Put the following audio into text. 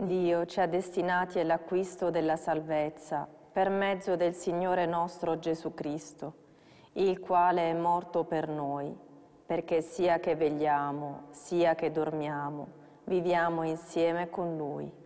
Dio ci ha destinati all'acquisto della salvezza per mezzo del Signore nostro Gesù Cristo, il quale è morto per noi, perché sia che vegliamo, sia che dormiamo, viviamo insieme con Lui.